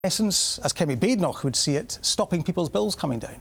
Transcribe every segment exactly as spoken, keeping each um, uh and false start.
essence, as Kemi Badenoch would see it, stopping people's bills coming down?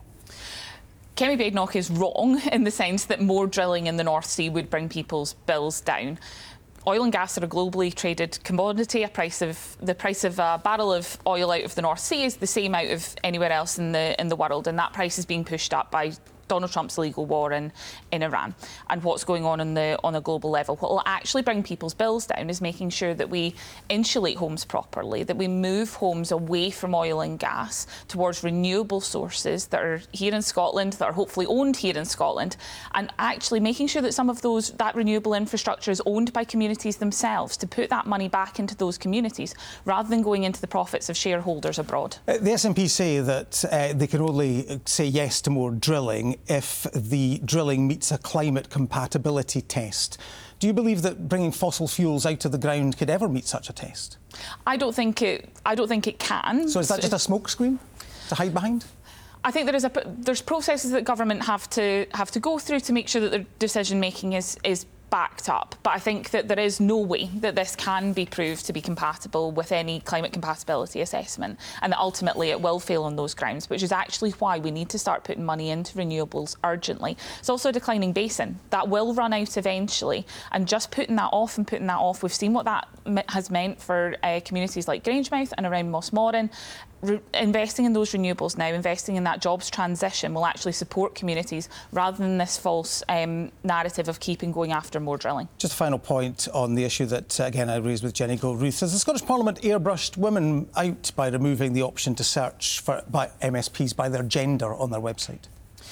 Kemi Badenoch is wrong in the sense that more drilling in the North Sea would bring people's bills down. Oil and gas are a globally traded commodity. A price of the price of a barrel of oil out of the North Sea is the same out of anywhere else in the in the world, and that price is being pushed up by Donald Trump's illegal war in, in Iran and what's going on on the on a global level. What will actually bring people's bills down is making sure that we insulate homes properly, that we move homes away from oil and gas towards renewable sources that are here in Scotland, that are hopefully owned here in Scotland, and actually making sure that some of those that renewable infrastructure is owned by communities themselves, to put that money back into those communities rather than going into the profits of shareholders abroad. Uh, the S N P say that uh, they can only say yes to more drilling if the drilling meets a climate compatibility test. Do you believe that bringing fossil fuels out of the ground could ever meet such a test? I don't think it. I don't think it can. So is that just a smokescreen to hide behind? I think there is a there's processes that government have to have to go through to make sure that their decision making is is backed up. But I think that there is no way that this can be proved to be compatible with any climate compatibility assessment, and that ultimately it will fail on those grounds, which is actually why we need to start putting money into renewables urgently. It's also a declining basin. That will run out eventually, and just putting that off and putting that off, we've seen what that has meant for uh, communities like Grangemouth and around Mossmoran. Re investing in those renewables now, investing in that jobs transition will actually support communities rather than this false um, narrative of keeping going after more drilling. Just a final point on the issue that, uh, again, I raised with Jenny Gold-Ruth. Has the Scottish Parliament airbrushed women out by removing the option to search for by M S Ps by their gender on their website?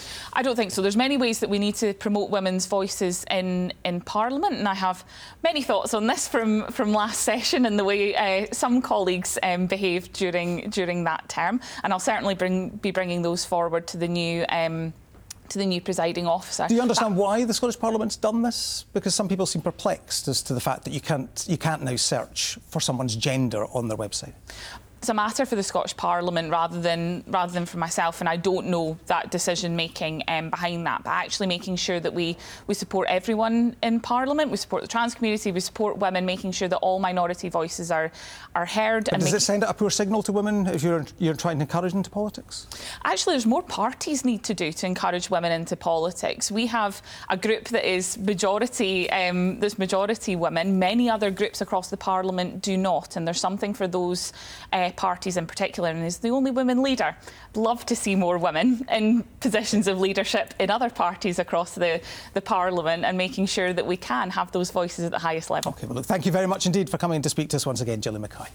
I don't think so. There's many ways that we need to promote women's voices in, in Parliament, and I have many thoughts on this from, from last session and the way uh, some colleagues um, behaved during during that term, and I'll certainly bring, be bringing those forward to the new um, to the new presiding officer. Do you understand that, why the Scottish Parliament's done this? Because some people seem perplexed as to the fact that you can't you can't now search for someone's gender on their website. It's a matter for the Scottish Parliament rather than rather than for myself, and I don't know that decision making um, behind that. But actually making sure that we we support everyone in Parliament, we support the trans community, we support women, making sure that all minority voices are are heard. But and does it send out a poor signal to women if you're you're trying to encourage them into politics? Actually, there's more parties need to do to encourage women into politics. We have a group that is majority um, that's majority women. Many other groups across the Parliament do not, and there's something for those. Uh, parties in particular, and is the only women leader. I'd love to see more women in positions of leadership in other parties across the, the Parliament, and making sure that we can have those voices at the highest level. OK, well, look, thank you very much indeed for coming to speak to us once again, Gillian Mackay.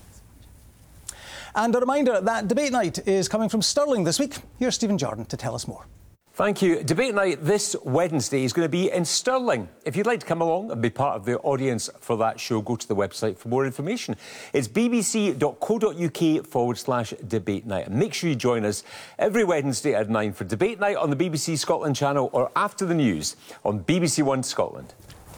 And a reminder that Debate Night is coming from Stirling this week. Here's Stephen Jordan to tell us more. Thank you. Debate Night this Wednesday is going to be in Stirling. If you'd like to come along and be part of the audience for that show, go to the website for more information. It's bbc.co.uk forward slash debate night. And make sure you join us every Wednesday at nine for Debate Night on the B B C Scotland channel, or after the news on B B C One Scotland.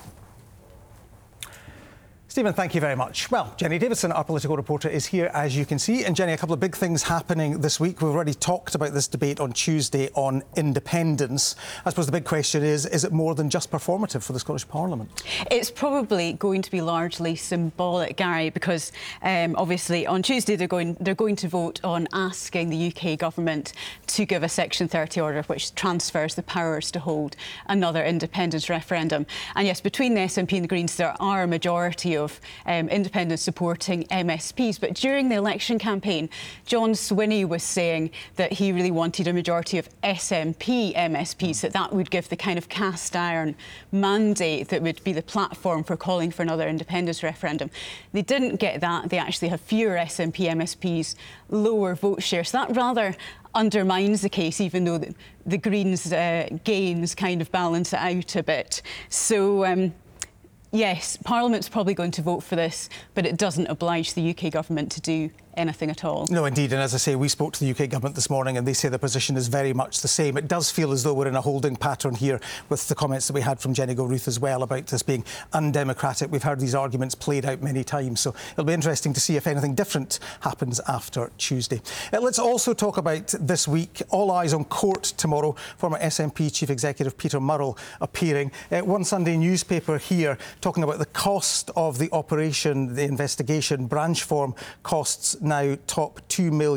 Stephen, thank you very much. Well, Jenny Davidson, our political reporter, is here, as you can see. And Jenny, a couple of big things happening this week. We've already talked about this debate on Tuesday on independence. I suppose the big question is, is it more than just performative for the Scottish Parliament? It's probably going to be largely symbolic, Gary, because um, obviously on Tuesday they're going, they're going to vote on asking the U K government to give a Section thirty order which transfers the powers to hold another independence referendum. And yes, between the S N P and the Greens, there are a majority of of um, independents supporting M S Ps. But during the election campaign, John Swinney was saying that he really wanted a majority of S N P M S Ps, that that would give the kind of cast iron mandate that would be the platform for calling for another independence referendum. They didn't get that. They actually have fewer S N P M S Ps, lower vote share. So that rather undermines the case, even though the, the Greens' uh, gains kind of balance it out a bit. So, um, yes, Parliament's probably going to vote for this, but it doesn't oblige the U K government to do anything at all. No, indeed. And as I say, we spoke to the U K government this morning and they say the position is very much the same. It does feel as though we're in a holding pattern here with the comments that we had from Jenny Gold-Ruth as well about this being undemocratic. We've heard these arguments played out many times, so it'll be interesting to see if anything different happens after Tuesday. Uh, let's also talk about this week. All eyes on court tomorrow. Former S N P Chief Executive Peter Murrell appearing. Uh, one Sunday newspaper here talking about the cost of the operation, the investigation. Branch form costs now top two million.